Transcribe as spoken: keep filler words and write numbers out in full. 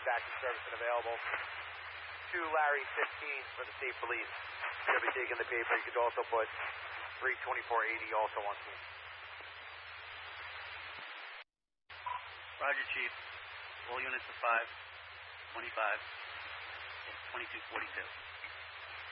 active service and available. Two Larry fifteen for the state police. You'll be taking the paper. You could also put three twenty-four eighty also on scene. Roger, Chief. All units of five, twenty-five, twenty-two forty-two.